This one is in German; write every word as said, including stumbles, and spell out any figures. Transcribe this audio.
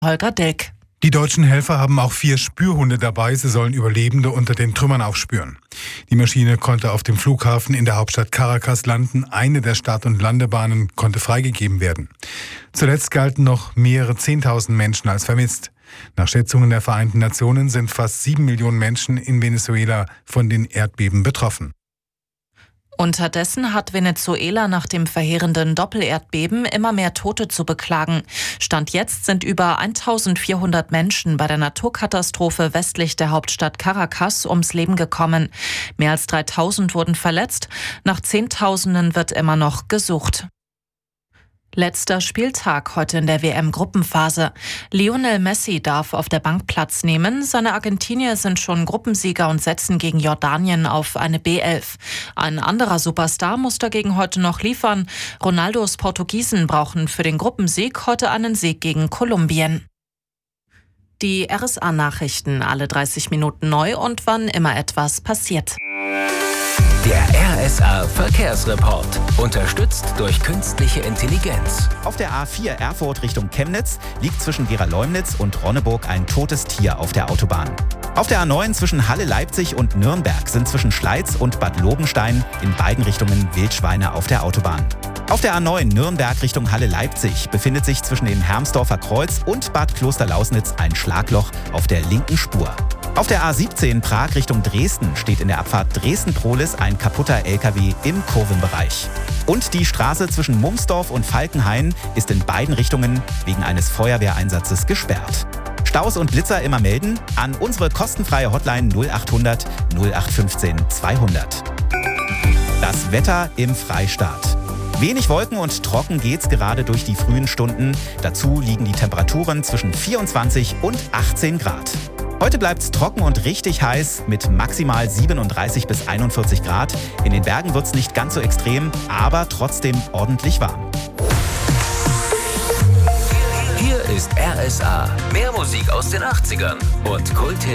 Holger Dilk. Die deutschen Helfer haben auch vier Spürhunde dabei. Sie sollen Überlebende unter den Trümmern aufspüren. Die Maschine konnte auf dem Flughafen in der Hauptstadt Caracas landen. Eine der Start- und Landebahnen konnte freigegeben werden. Zuletzt galten noch mehrere Zehntausend Menschen als vermisst. Nach Schätzungen der Vereinten Nationen sind fast sieben Millionen Menschen in Venezuela von den Erdbeben betroffen. Unterdessen hat Venezuela nach dem verheerenden Doppelerdbeben immer mehr Tote zu beklagen. Stand jetzt sind über eintausendvierhundert Menschen bei der Naturkatastrophe westlich der Hauptstadt Caracas ums Leben gekommen. Mehr als dreitausend wurden verletzt. Nach Zehntausenden wird immer noch gesucht. Letzter Spieltag heute in der W M-Gruppenphase. Lionel Messi darf auf der Bank Platz nehmen. Seine Argentinier sind schon Gruppensieger und setzen gegen Jordanien auf eine B elf. Ein anderer Superstar muss dagegen heute noch liefern. Ronaldos Portugiesen brauchen für den Gruppensieg heute einen Sieg gegen Kolumbien. Die R S A-Nachrichten alle dreißig Minuten neu und wann immer etwas passiert. Der R S A-Verkehrsreport, unterstützt durch künstliche Intelligenz. Auf der A vier Erfurt Richtung Chemnitz liegt zwischen Gera-Leumnitz und Ronneburg ein totes Tier auf der Autobahn. Auf der A neun zwischen Halle-Leipzig und Nürnberg sind zwischen Schleiz und Bad Lobenstein in beiden Richtungen Wildschweine auf der Autobahn. Auf der A neun Nürnberg Richtung Halle-Leipzig befindet sich zwischen dem Hermsdorfer Kreuz und Bad Klosterlausnitz ein Schlagloch auf der linken Spur. Auf der A siebzehn Prag Richtung Dresden steht in der Abfahrt Dresden-Prohlis ein kaputter L K W im Kurvenbereich. Und die Straße zwischen Mumsdorf und Falkenhain ist in beiden Richtungen wegen eines Feuerwehreinsatzes gesperrt. Staus und Blitzer immer melden an unsere kostenfreie Hotline null achthundert null acht fünfzehn zweihundert. Das Wetter im Freistaat. Wenig Wolken und trocken geht's gerade durch die frühen Stunden. Dazu liegen die Temperaturen zwischen vierundzwanzig und achtzehn Grad. Heute bleibt's trocken und richtig heiß mit maximal siebenunddreißig bis einundvierzig Grad. In den Bergen wird's nicht ganz so extrem, aber trotzdem ordentlich warm. Hier ist R S A. Mehr Musik aus den achtzigern und Kult